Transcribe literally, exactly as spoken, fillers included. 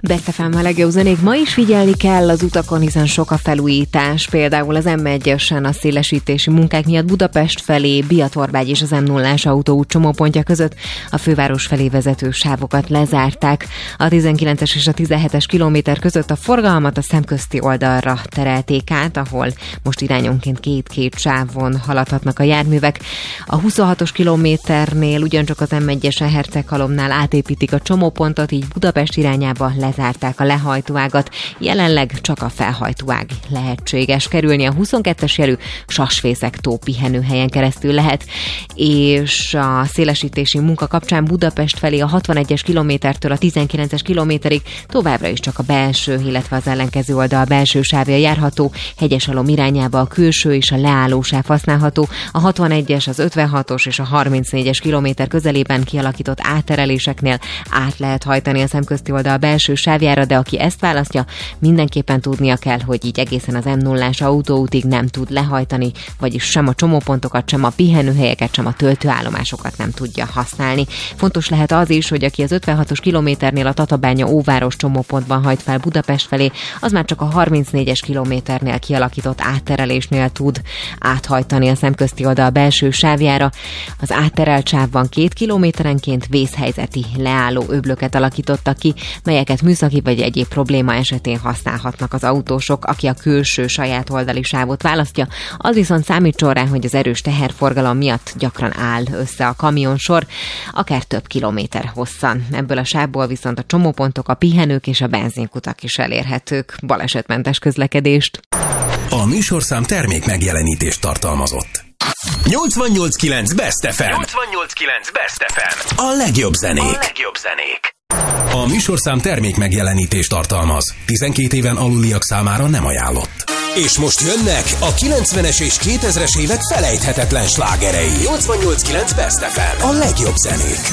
Best ef em a legjobb zenék. Ma is figyelni kell az utakon, hiszen sok a felújítás. Például az em egyesen a szélesítési munkák miatt Budapest felé, Biatorbágy és az em nullás autóút csomópontja között a főváros felé vezető sávokat lezárták. A tizenkilences és a tizenhetes kilométer között a forgalmat a szemközti oldalra terelték át, ahol most irányonként két-két sávon haladhatnak a járművek. A huszonhatos kilométernél ugyancsak az em egyesen Herceghalomnál átépítik a csomópontot, így Budapest irányába lezárták a lehajtóágat. Jelenleg csak a felhajtóág lehetséges. Kerülni a huszonkettes jelű Sasfészek-tó pihenőhelyen keresztül lehet, és a szélesítési munka kapcsán Budapest felé a hatvanegyes kilométertől a tizenkilences kilométerig továbbra is csak a belső, illetve az ellenkező oldal belső sávja járható, Hegyesalom irányába a külső és a leálló sáv használható, a hatvanegyes, az ötvenhatos és a harmincnégyes kilométer közelében kialakított áttereléseknél át lehet hajtani a szemközti oldal belső sávjára, de aki ezt választja, mindenképpen tudnia kell, hogy így egészen az em nullás autóútig nem tud lehajtani, vagyis sem a csomópontokat, sem a pihenőhelyeket, sem a töltőállomásokat nem tudja használni. Fontos lehet az is, hogy aki az ötvenhatos kilométernél a Tatabánya-Óváros csomópontban hajt fel Budapest felé, az már csak a harmincnégyes kilométernél kialakított átterelésnél tud áthajtani a szemközti oldal belső sávjára. Az átterelt sávban két kilométerenként vészhelyzeti leálló öblöket alakítottak ki, melyeket műszaki vagy egyéb probléma esetén használhatnak az autósok. Aki a külső saját oldali sávot választja, az viszont számítson rá, hogy az erős teherforgalom miatt gyakran áll össze a kamionsor, akár több kilométer hosszan. Ebből a sávból viszont a csomópontok, a pihenők és a benzinkutak is elérhetők. Balesetmentes közlekedést! A műsorszám termék megjelenítést tartalmazott. nyolcvannyolc kilenc Best ef em. nyolcvannyolc kilenc Best ef em. A legjobb zenék. A legjobb zenék. A műsorszám termék megjelenítést tartalmaz. tizenkét éven aluliak számára nem ajánlott. És most jönnek a kilencvenes és kétezres évek felejthetetlen slágerei. nyolcvannyolc kilenc Best ef em. A legjobb zenék.